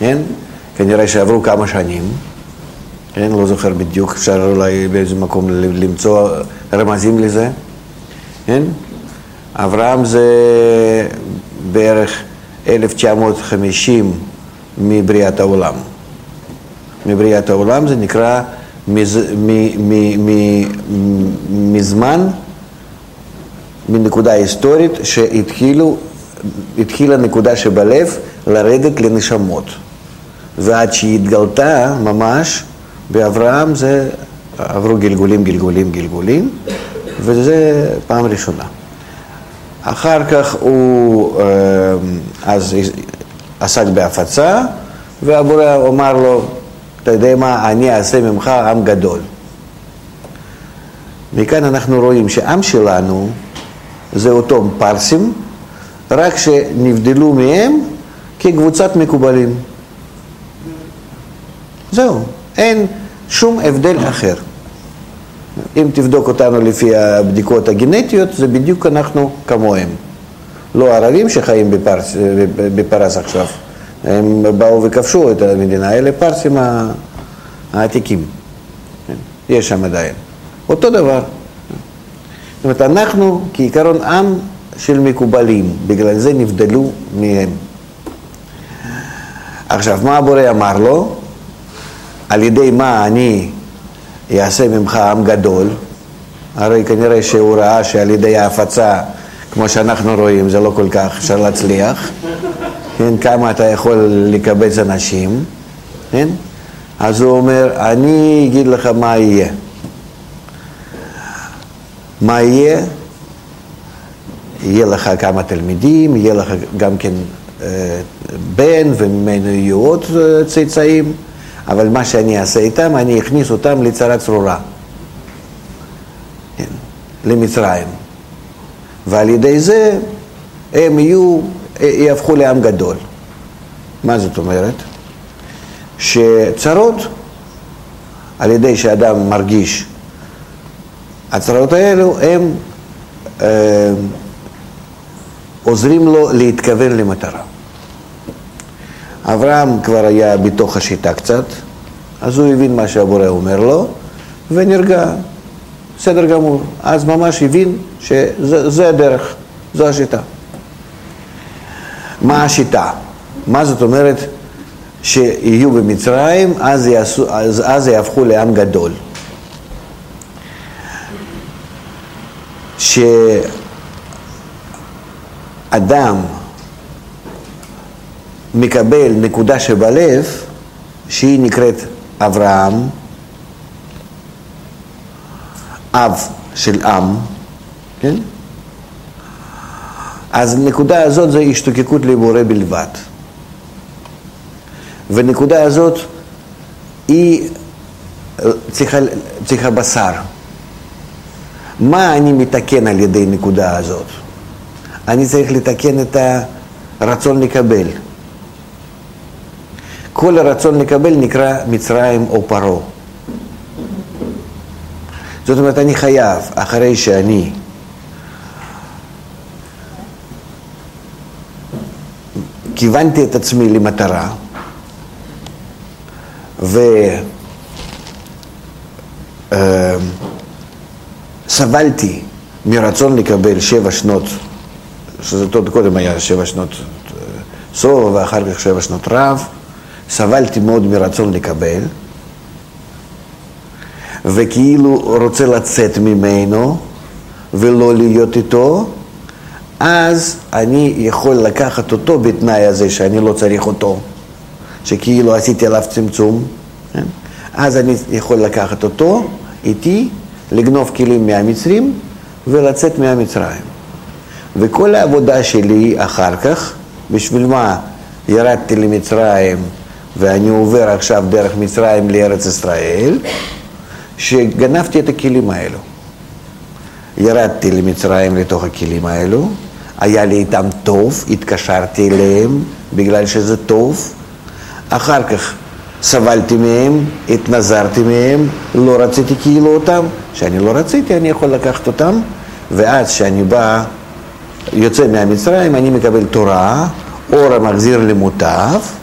כן? כנראה שעברו כמה שנים, כן? לא זוכר בדיוק, אפשר אולי באיזה מקום למצוא רמזים לזה, כן? אברהם זה בערך 1950 מבריאת העולם. מבריאת העולם זה נקרא מזמן, מנקודה היסטורית שהתחילה נקודה שבלב לרדת לנשמות. ועד שהתגלתה ממש באברהם זה עברו גלגולים, וזה פעם ראשונה. אחר כך הוא אז עסק בהפצה, והבורא אמר לו, אתה יודע מה, אני אעשה ממך עם גדול. מכאן אנחנו רואים שעם שלנו זה אותו פרסים, רק שנבדלו מהם כקבוצת מקובלים. זהו, אין שום הבדל אחר. אם תבדוק אותנו לפי הבדיקות הגנטיות, זה בדיוק אנחנו כמוהם. לא ערבים שחיים בפרס עכשיו. הם באו וכבשו את המדינה, אלה פרסים העתיקים. יש שם עדיין. אותו דבר. זאת אומרת, אנחנו כעיקרון עם של מקובלים, בגלל זה נבדלו מהם. עכשיו, מה הבורא אמר לו? על ידי מה אני אעשה ממך עם גדול? הרי כנראה שהוא ראה שעל ידי ההפצה, כמו שאנחנו רואים, זה לא כל כך אפשר להצליח. כן, כמה אתה יכול לקבץ אנשים, כן? אז הוא אומר, אני אגיד לך מה יהיה. מה יהיה? יהיה לך כמה תלמידים, יהיה לך גם כן בן, וממנו יהיו עוד צאצאים, אבל מה שאני אעשה איתם, אני אכניס אותם לצרה צרורה, כן, למצרים. ועל ידי זה הם יהפכו לעם גדול. מה זאת אומרת? שצרות, על ידי שאדם מרגיש, הצרות האלו הם עוזרים לו להתכוון למטרה. אברהם כבר היה בתוך השיטה קצת, אז הוא הבין מה שהבורא אומר לו, ונרגע, בסדר גמור. אז ממש הבין שזה הדרך, זו השיטה. מה השיטה? מה זאת אומרת שיהיו במצרים, אז יהפכו לעם גדול. שאדם מקבל נקודה שבלב, שהיא נקראת אברהם, אב של עם, כן? אז הנקודה הזאת זה השתוקקות לבורא בלבד. ונקודה הזאת היא צריכה בשר. מה אני מתקן על ידי נקודה הזאת? אני צריך לתקן את הרצון לקבל. כל הרצון לקבל נקרא מצרים או פרו. זאת אומרת, אני חייב, אחרי שאני כיוונתי את עצמי למטרה, וסבלתי מרצון לקבל 7 שנות, שזה קודם היה 7 שנות סוף ואחר כך 7 שנות רב, סבלתי מאוד מרצון לקבל, וכאילו רוצה לצאת ממנו ולא להיות איתו, אז אני יכול לקחת אותו בתנאי הזה שאני לא צריך אותו, שכאילו עשיתי עליו צמצום, כן? אז אני יכול לקחת אותו איתי, לגנוב כלים מהמצרים ולצאת מהמצרים. וכל העבודה שלי אחר כך, בשביל מה ירדתי למצרים ואני עובר עכשיו דרך מצרים לארץ ישראל, שגנבתי את הכלים האלו. ירדתי למצרים לתוך הכלים האלו, היה לי איתם טוב, התקשרתי אליהם בגלל שזה טוב, אחר כך סבלתי מהם, התנזרתי מהם, לא רציתי כאילו אותם, שאני לא רציתי אני יכול לקחת אותם, ואז שאני בא, יוצא מהמצרים, אני מקבל תורה, אור המחזיר למוטב,